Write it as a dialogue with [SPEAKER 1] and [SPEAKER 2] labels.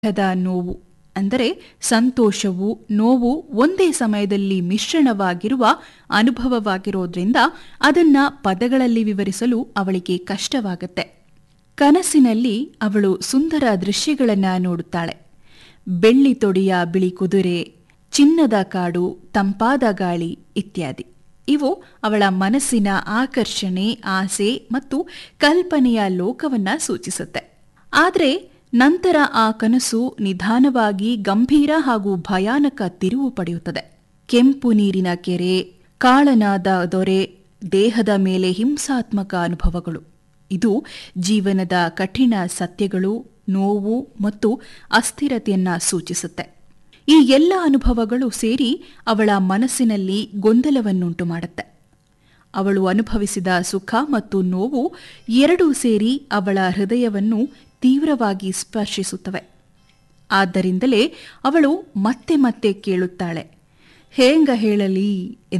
[SPEAKER 1] ತರಹದ ನೋವು ಅಂದರೆ ಸಂತೋಷವು ನೋವು ಒಂದೇ ಸಮಯದಲ್ಲಿ ಮಿಶ್ರಣವಾಗಿರುವ ಅನುಭವವಾಗಿರೋದ್ರಿಂದ ಅದನ್ನ ಪದಗಳಲ್ಲಿ ವಿವರಿಸಲು ಅವಳಿಗೆ ಕಷ್ಟವಾಗುತ್ತೆ. ಕನಸಿನಲ್ಲಿ ಅವಳು ಸುಂದರ ದೃಶ್ಯಗಳನ್ನ ನೋಡುತ್ತಾಳೆ. ಬೆಳ್ಳಿ ತೊಡಿಯ ಬಿಳಿ ಕುದುರೆ, ಚಿನ್ನದ ಕಾಡು, ತಂಪಾದ ಗಾಳಿ ಇತ್ಯಾದಿ. ಇವು ಅವಳ ಮನಸ್ಸಿನ ಆಕರ್ಷಣೆ, ಆಸೆ ಮತ್ತು ಕಲ್ಪನೆಯ ಲೋಕವನ್ನ ಸೂಚಿಸುತ್ತೆ. ಆದರೆ ನಂತರ ಆ ಕನಸು ನಿಧಾನವಾಗಿ ಗಂಭೀರ ಹಾಗೂ ಭಯಾನಕ ತಿರುವು ಪಡೆಯುತ್ತದೆ. ಕೆಂಪು ನೀರಿನ ಕೆರೆ, ಕಾಳನಾದ ದೊರೆ, ದೇಹದ ಮೇಲೆ ಹಿಂಸಾತ್ಮಕ ಅನುಭವಗಳು ಇದು ಜೀವನದ ಕಠಿಣ ಸತ್ಯಗಳು, ನೋವು ಮತ್ತು ಅಸ್ಥಿರತೆಯನ್ನ ಸೂಚಿಸುತ್ತೆ. ಈ ಎಲ್ಲ ಅನುಭವಗಳು ಸೇರಿ ಅವಳ ಮನಸ್ಸಿನಲ್ಲಿ ಗೊಂದಲವನ್ನುಂಟು ಮಾಡುತ್ತೆ. ಅವಳು ಅನುಭವಿಸಿದ ಸುಖ ಮತ್ತು ನೋವು ಎರಡೂ ಸೇರಿ ಅವಳ ಹೃದಯವನ್ನು ತೀವ್ರವಾಗಿ ಸ್ಪರ್ಶಿಸುತ್ತವೆ. ಆದ್ದರಿಂದಲೇ ಅವಳು ಮತ್ತೆ ಮತ್ತೆ ಕೇಳುತ್ತಾಳೆ, ಹೇಂಗ ಹೇಳಲಿ